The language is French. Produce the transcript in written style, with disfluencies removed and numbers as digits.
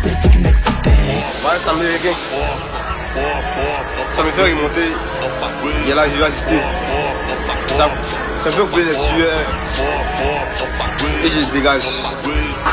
c'est ce qui m'excitait. Ouais, c'est américain. Ça me fait remonter. Il y a la vivacité. Ça me fait couler les sueurs. Et je dégage.